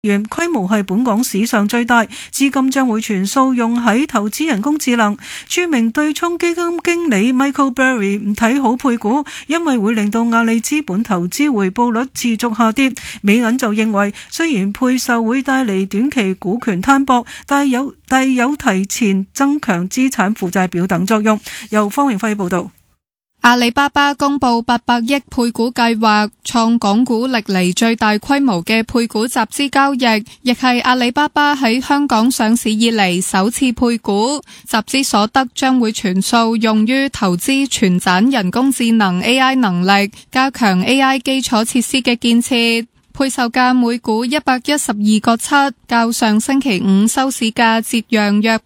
元，規模係本港史上最大，資金將會全數用喺投資人工智能。著名對沖基金經理 Michael Burry 唔睇好配股，因為會令到阿里資本投資回報率持續下跌。美銀就認為，雖然配售會帶嚟短期股權攤薄，但有提前增強資產負債表等作用。由方榮輝報道。 阿里巴巴公布800億配股計劃，創港股歷嚟最大規模嘅配股集資交易，亦係阿里巴巴喺香港上市以嚟首次配股。集資所得將會全數用於投資全盞人工智能 AI 能力，加強 AI 基礎設施嘅建設。配售價每股112個7，較上星期五收市價折讓約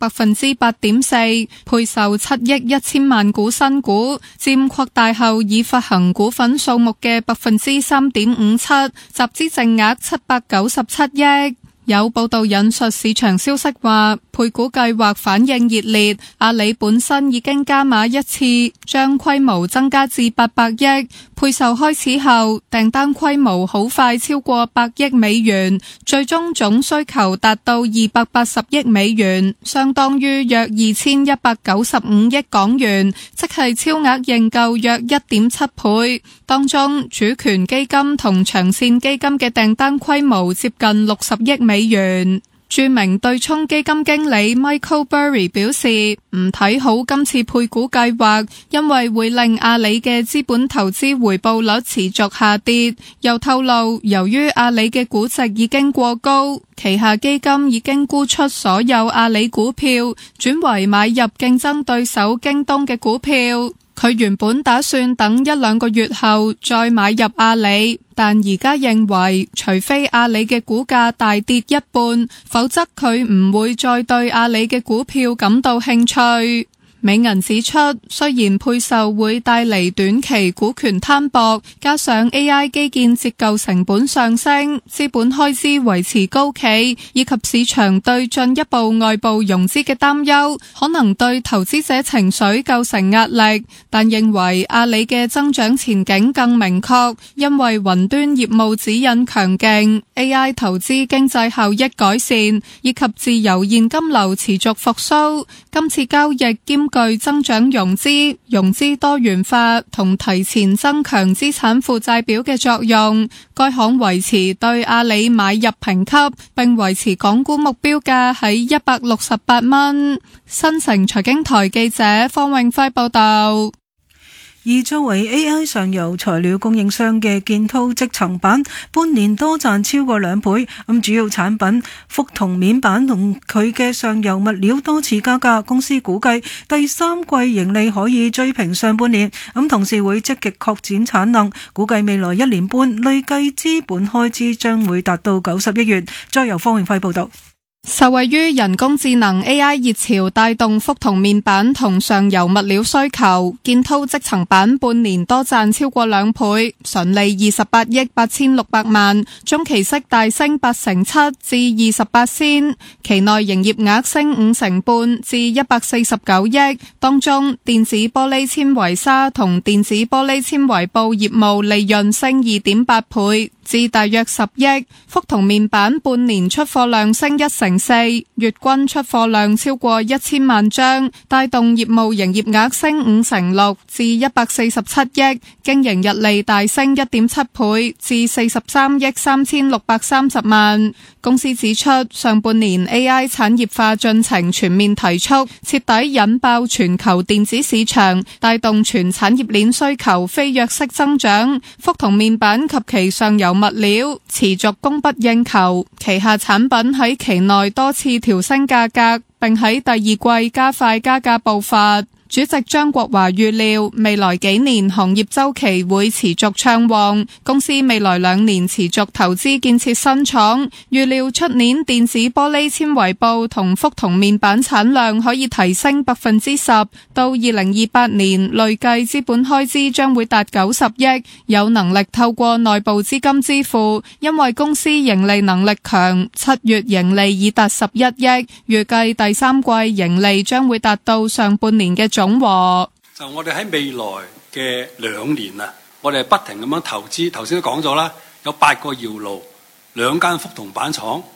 8.4%， 配售7億1000萬股新股，佔擴大後已發行股份數目嘅 3.57%， 集資淨額797億。有報道引述市場消息話，配股計劃反應熱烈，阿里本身已經加碼一次，將規模增加至800億。配售開始後，訂單規模好快超過100億美元，最終總需求達到280億美元，相當於約2195億港元，即係超額認購約 1.7 倍。當中主權基金同長線基金嘅訂單規模接近60億美元。著名對沖基金經理 Michael Burry 表示，唔睇好今次配股計劃，因為會令阿里嘅資本投資回報率持續下跌。又透露，由於阿里嘅估值已經過高，旗下基金已經沽出所有阿里股票，轉為買入競爭對手京東嘅股票。佢原本打算等1-2個月後再買入阿里，但而家認為除非阿里嘅股價大跌一半，否則佢唔會再對阿里嘅股票感到興趣。美銀指出，雖然配售會帶嚟短期股權攤薄，加上 AI 基建折舊成本上升，資本開支維持高企，以及市場對進一步外部融資嘅擔憂，可能對投資者情緒構成壓力，但認為阿里嘅增長前景更明確，因為雲端業務指引強勁， AI 投資經濟效益改善，以及自由現金流持續復甦。今次交易兼具增長融資多元化同提前增強資產負債表嘅作用。該行維持對阿里買入評級，並維持港股目標價喺168蚊。新城財經台記者方永輝報道。 而作為 AI 上游材料供應商嘅建滔積層板，半年多賺超過2倍。主要產品覆銅面板同佢嘅上游物料多次加價，公司估計第三季盈利可以追平上半年。同時會積極擴展產能，估計未來1年半累計資本開支將會達到90億元。再由方永輝報道。 受惠於人工智能 AI 熱潮帶動覆銅面板同上游物料需求，建滔積層板半年多賺超過2倍，純利28億8600萬，中期息大升7%至28仙，期內營業額升5%至149億，當中電子玻璃纖維紗同電子玻璃纖維布業務利潤升2.8倍至大約10億，覆銅面板半年出貨量升1%4，月均出貨量超過1000萬張，帶動業務營業額升5%6至147億，經營溢利大升1.7倍至43億3630萬。公司指出，上半年 AI 產業化進程全面提速，徹底引爆全球電子市場，帶動全產業鏈需求飛躍式增長，覆銅面板及其上游物料持續供不應求，旗下產品喺期內多次調升價格，並喺第二季加快加價步伐。主席張國華預料未來幾年行業周期會持續暢旺，公司未來2年持續投資建設新廠，預料出年電子玻璃纖維布同覆銅面板產量可以提升10%，到2028年累計資本開支將會達90億，有能力透過內部資金支付，因為公司盈利能力強，7月盈利已達11億，預計第3季盈利將會達到上半年嘅總和。 就我哋喺未來嘅2年啊，我哋係不停咁樣投資。頭先都講咗啦，有8個窯爐， 兩間覆銅板廠